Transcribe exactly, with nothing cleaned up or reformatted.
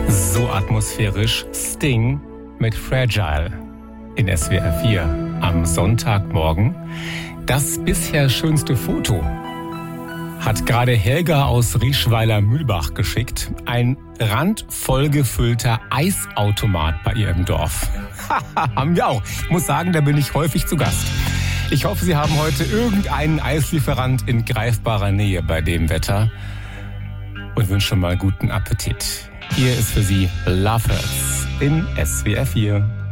So atmosphärisch Sting mit Fragile in S W R vier am Sonntagmorgen. Das bisher schönste Foto hat gerade Helga aus Rieschweiler-Mühlbach geschickt. Ein randvoll gefüllter Eisautomat bei ihr im Dorf. Haben wir auch. Ich muss sagen, da bin ich häufig zu Gast. Ich hoffe, Sie haben heute irgendeinen Eislieferant in greifbarer Nähe bei dem Wetter und wünsche mal guten Appetit. Hier ist für Sie Love Hurts in S W R vier.